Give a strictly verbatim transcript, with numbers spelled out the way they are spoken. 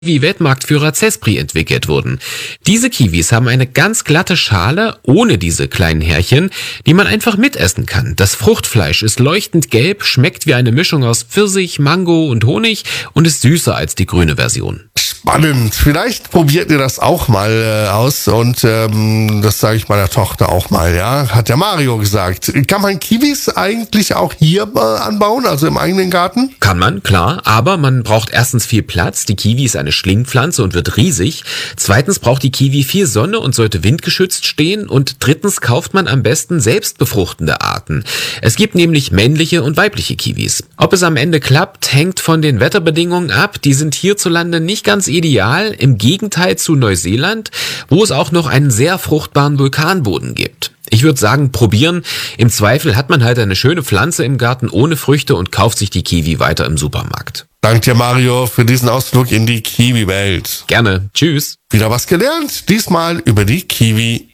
Kiwi-Weltmarktführer Zespri entwickelt wurden. Diese Kiwis haben eine ganz glatte Schale ohne diese kleinen Härchen, die man einfach mitessen kann. Das Fruchtfleisch ist leuchtend gelb, schmeckt wie eine Mischung aus Pfirsich, Mango und Honig und ist süßer als die grüne Version. Spannend. Vielleicht probiert ihr das auch mal äh, aus und ähm, das sage ich meiner Tochter auch mal, ja. Hat der Mario gesagt. Kann man Kiwis eigentlich auch hier äh, anbauen, also im eigenen Garten? Kann man, klar, aber man braucht erstens viel Platz. Die Kiwi ist eine Schlingpflanze und wird riesig. Zweitens braucht die Kiwi viel Sonne und sollte windgeschützt stehen. Und drittens kauft man am besten selbstbefruchtende Arten. Es gibt nämlich männliche und weibliche Kiwis. Ob es am Ende klappt, hängt von den Wetterbedingungen ab. Die sind hierzulande nicht ganz ideal, im Gegenteil zu Neuseeland, wo es auch noch einen sehr fruchtbaren Vulkanboden gibt. Ich würde sagen, probieren. Im Zweifel hat man halt eine schöne Pflanze im Garten ohne Früchte und kauft sich die Kiwi weiter im Supermarkt. Dank dir, Mario, für diesen Ausflug in die Kiwi-Welt. Gerne. Tschüss. Wieder was gelernt, diesmal über die Kiwi.